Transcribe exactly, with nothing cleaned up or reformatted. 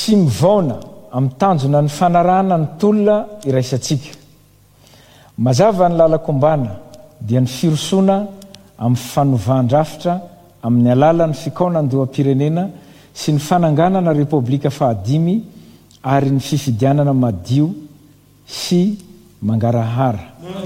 tsy mivaona amin'ny tanjona ny fanarahana ny tolona iraisantsika. Mazava ny lalakombana dia ny firosoana amin'ny fanovàn-drafitra amin'ny alalan'ny fikaonandoam-pirenena sy ny fananganana repoblika fahadimy ary ny fifidianana madio sy mangarahara.